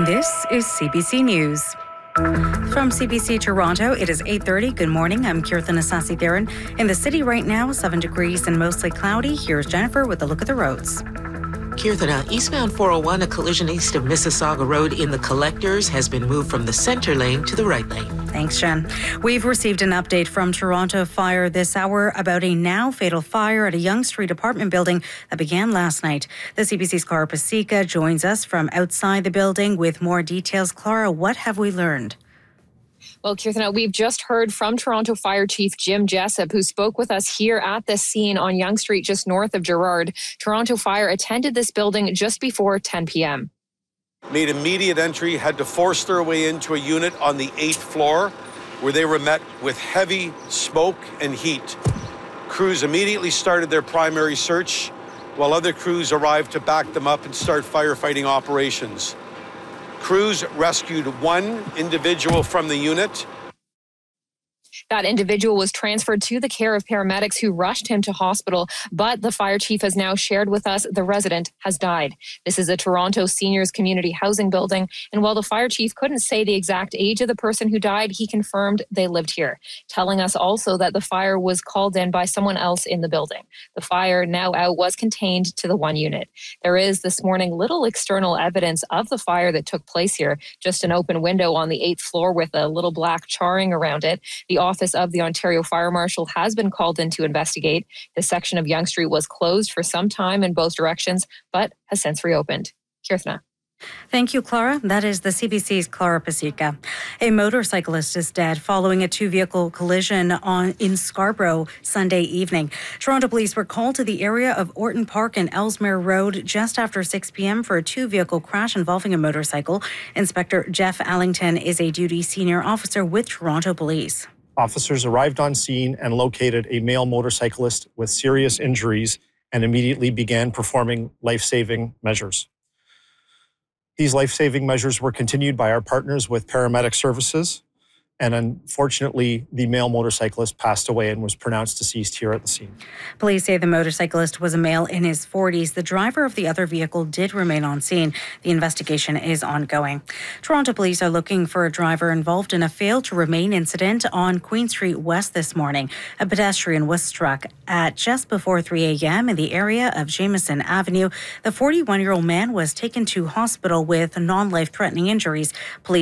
This is CBC News. From CBC Toronto, it is 8:30. Good morning. I'm Kirtan Asasi-Theron. In the city right now, 7 degrees and mostly cloudy. Here's Jennifer with a look at the roads. Kirtana, eastbound 401, a collision east of Mississauga Road in the Collectors has been moved from the center lane to the right lane. Thanks, Jen. We've received an update from Toronto Fire this hour about a now fatal fire at a Yonge Street apartment building that began last night. The CBC's Clara Pasica joins us from outside the building with more details. Clara, what have we learned? Well, Kirtana, we've just heard from Toronto Fire Chief Jim Jessup, who spoke with us here at the scene on Yonge Street, just north of Gerrard. Toronto Fire attended this building just before 10 p.m. Made immediate entry, had to force their way into a unit on the 8th floor, where they were met with heavy smoke and heat. Crews immediately started their primary search, while other crews arrived to back them up and start firefighting operations. Crews rescued one individual from the unit. That individual was transferred to the care of paramedics who rushed him to hospital, but the fire chief has now shared with us the resident has died. This is a Toronto seniors community housing building, and while the fire chief couldn't say the exact age of the person who died, he confirmed they lived here, telling us also that the fire was called in by someone else in the building. The fire, now out, was contained to the one unit. There is this morning little external evidence of the fire that took place here, just an open window on the 8th floor with a little black charring around it. The office of the Ontario Fire Marshal has been called in to investigate. This section of Yonge Street was closed for some time in both directions, but has since reopened. Kirtana. Thank you, Clara. That is the CBC's Clara Pasica. A motorcyclist is dead following a two-vehicle collision in Scarborough Sunday evening. Toronto police were called to the area of Orton Park and Ellesmere Road just after 6 p.m. for a two-vehicle crash involving a motorcycle. Inspector Jeff Allington is a duty senior officer with Toronto Police. Officers arrived on scene and located a male motorcyclist with serious injuries and immediately began performing life-saving measures. These life-saving measures were continued by our partners with paramedic services, and unfortunately, the male motorcyclist passed away and was pronounced deceased here at the scene. Police say the motorcyclist was a male in his 40s. The driver of the other vehicle did remain on scene. The investigation is ongoing. Toronto police are looking for a driver involved in a fail-to-remain incident on Queen Street West this morning. A pedestrian was struck at just before 3 a.m. in the area of Jameson Avenue. The 41-year-old man was taken to hospital with non-life-threatening injuries. Police